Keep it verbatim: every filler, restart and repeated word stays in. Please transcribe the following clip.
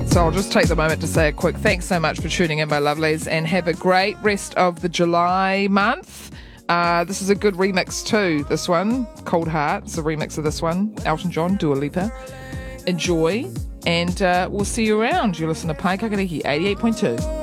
So I'll just take the moment to say a quick thanks so much for tuning in, my lovelies, and have a great rest of the July month. Uh, this is a good remix too, this one. Cold Heart, it's a remix of this one. Elton John, Dua Lipa. Enjoy, and uh, we'll see you around. You listen to Pai Kakariki eighty-eight point two.